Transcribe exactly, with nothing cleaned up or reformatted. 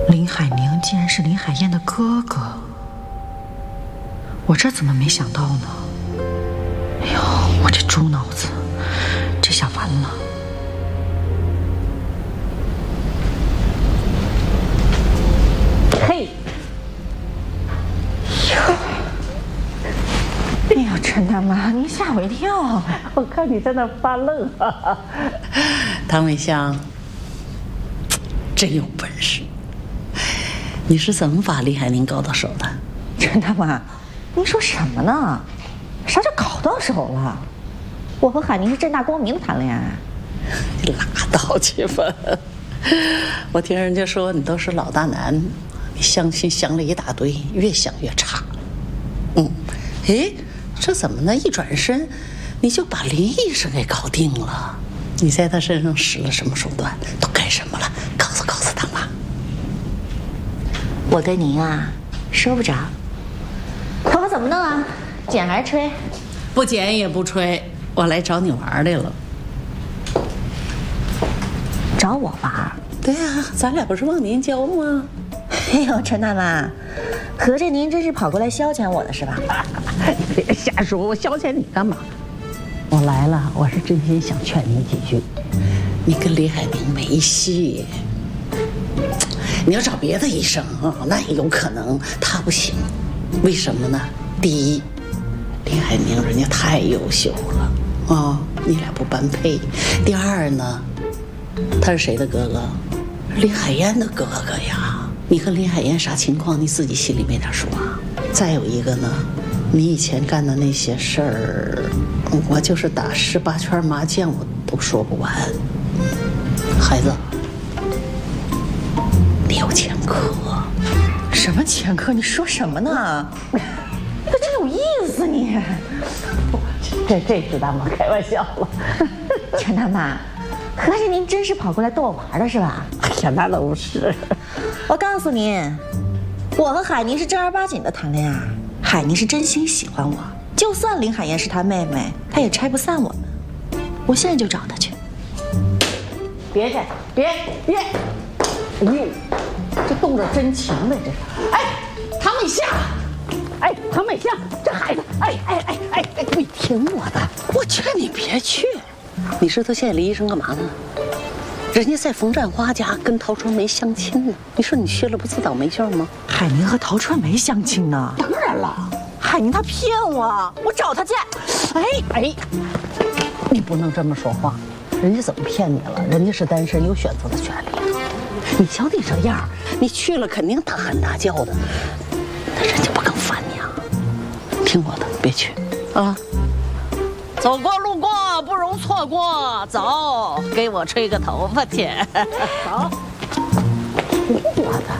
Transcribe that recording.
林海宁竟然是林海燕的哥哥，我这怎么没想到呢？哎呦，我这猪脑子，这下完了。 嘿，哟，哎呀，陈大妈，您吓我一跳！我看你在那发愣。 唐美香，真有本事。你是怎么把李海宁搞到手的？ 陈大妈，您说什么呢？啥叫搞到手了？我和海宁是正大光明的谈恋爱。 你拉倒去吧！我听人家说你都是老大难，你相亲相了一大堆，越想越差。嗯，哎，这怎么呢？一转身，你就把林医生给搞定了。你在他身上使了什么手段？都干什么了？告诉告诉他妈。 我跟您啊，说不着。头发怎么弄啊？剪还是吹？ 不剪也不吹，我来找你玩来了。 找我玩？ 对呀、啊，咱俩不是忘年交吗？ 哎呦，陈大妈，合着您真是跑过来消遣我的是吧？ 别瞎说，我消遣你干嘛？我来了，我是真心想劝你几句。你跟李海宁没戏。你要找别的医生啊，那也有可能，他不行。为什么呢？第一，李海宁人家太优秀了啊，你俩不般配。第二呢，他是谁的哥哥？林海燕的哥哥呀。你和林海燕啥情况？你自己心里没点数啊？再有一个呢，你以前干的那些事儿，我就是打十八圈麻将我都说不完。孩子，你有前科。 什么前科？你说什么呢？你可真有意思你。 这这是大妈开玩笑了。 陈大妈，合着您真是跑过来逗我玩的是吧？ 哎呀，那都是。 我告诉您，我和海宁是正儿八经的谈恋爱，海宁是真心喜欢我，就算林海燕是她妹妹，她也拆不散我们。我现在就找她去。 别去，别别！哎呦，这动着真情了，这是。哎，唐美香，哎，唐美香，这孩子，哎哎哎哎哎，你听我的，我劝你别去。你知道现在李医生干嘛呢？人家在冯占花家跟陶春梅相亲呢。你说你去了不自倒霉劲吗？ 海宁和陶春梅相亲呢？ 当然了， 海宁她骗我，我找她去。 哎哎，你不能这么说话。人家怎么骗你了？人家是单身，有选择的权利。你瞧你这样，你去了肯定大喊大叫的，那人家不更烦你啊？听我的，别去啊！走过路过不容错过，走，给我吹个头发去。走，听我的。